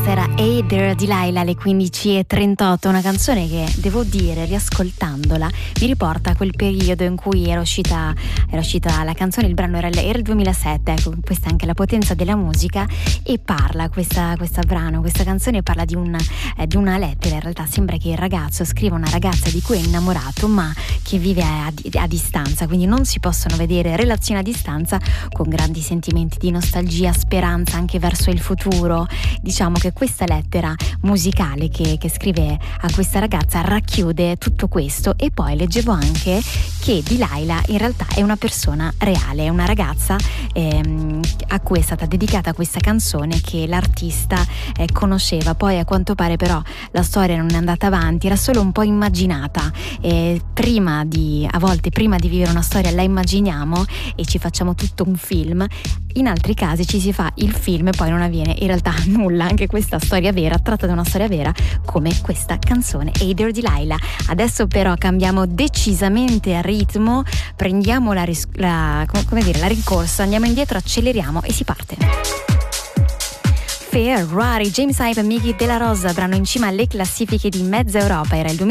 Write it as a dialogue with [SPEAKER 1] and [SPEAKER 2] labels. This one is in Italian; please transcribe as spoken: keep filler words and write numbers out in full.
[SPEAKER 1] Era Hey There Delilah alle quindici e trentotto, una canzone che devo dire, riascoltandola, mi riporta a quel periodo in cui era uscita, era uscita la canzone, il brano era, era il duemilasette, ecco, questa è anche la potenza della musica, e parla, questa, questa brano, questa canzone parla di, un, eh, di una lettera. In realtà sembra che il ragazzo scriva una ragazza di cui è innamorato ma che vive a, a, a distanza, quindi non si possono vedere, relazioni a distanza, con grandi sentimenti di nostalgia, speranza anche verso il futuro. Diciamo che questa lettera musicale che, che scrive a questa ragazza racchiude tutto questo. E poi leggevo anche che Delilah in realtà è una persona reale, è una ragazza ehm, a cui è stata dedicata questa canzone, che l'artista eh, conosceva. Poi a quanto pare però la storia non è andata avanti, era solo un po' immaginata. Eh, prima di, a volte prima di vivere una storia la immaginiamo e ci facciamo tutto un film, in altri casi ci si fa il film e poi non avviene in realtà nulla. Anche questa storia vera, tratta da una storia vera, come questa canzone Hey There Delilah. Adesso però cambiamo decisamente a ritmo, prendiamo la, ris- la, come dire, la rincorsa, andiamo indietro, acceleriamo e si parte. Ferrari, James Hype e Miggy Della Rosa, brano in cima alle classifiche di mezza Europa, era il